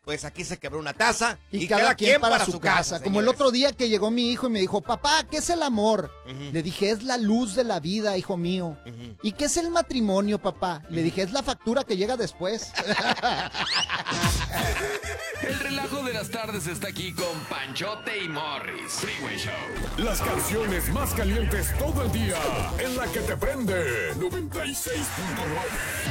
pues aquí se quebró una taza y cada quien para su casa. Como el señores. otro día que llegó mi hijo y me dijo, papá, ¿qué es el amor? Le dije, es la luz de la vida, hijo mío. ¿Y qué es el matrimonio, papá? Le dije, es la factura que llega después. El relajo de las tardes está aquí con Panchote y Morris. Freeway Show. Las canciones más calientes todo el día en la que te prende 96.9.